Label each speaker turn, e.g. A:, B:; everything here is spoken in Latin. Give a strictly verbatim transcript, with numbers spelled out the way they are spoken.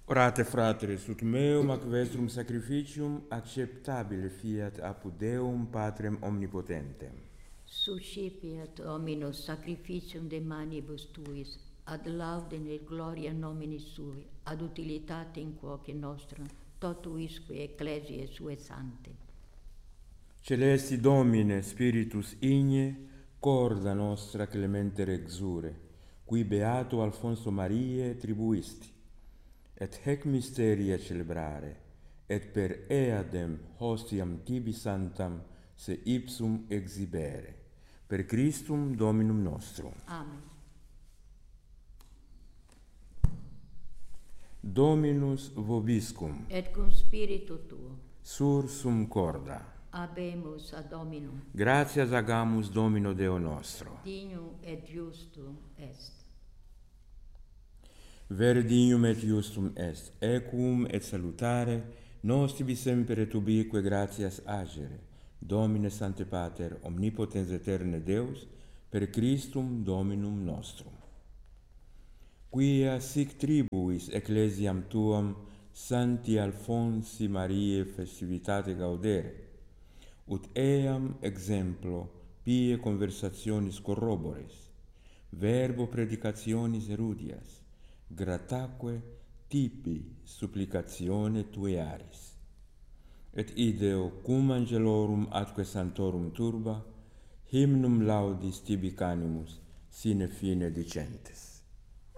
A: Orate, fratres, ut meum ac vestrum sacrificium acceptabile fiat apud Deum Patrem omnipotentem.
B: Suscipiat Dominus sacrificium de manibus tuis, ad laudem et gloria nomini sui, ad utilitatem quoque nostrum, totuisque ecclesiae sue sante.
A: Celesti Domine, Spiritus igne, corda nostra clemente exure, qui beato Alfonso Mariae tribuisti, et hec mysteria celebrare, et per eadem hostiam tibi santam se ipsum exhibere. Per Christum Dominum nostrum.
B: Amen.
A: Dominus vobiscum.
B: Et cum spiritu tuo.
A: Sursum corda.
B: Habemus ad Dominum.
A: Gratias agamus Domino Deo nostro.
B: Dignum et justum est.
A: Vere dignum et justum est, equum et salutare, nos tibi semper et ubique gratias agere, Domine Sancte Pater, omnipotens eterne Deus, per Christum Dominum nostrum. Quia sic tribuis ecclesiam tuam Sancti Alfonsi Mariae festivitate gaudere, ut eam exemplo pie conversationis corrobores, verbo predicationis erudias, grataque tipi supplicatione tuearis. Et ideo cum angelorum atque santorum turba, hymnum laudis tibi canimus sine fine dicentes.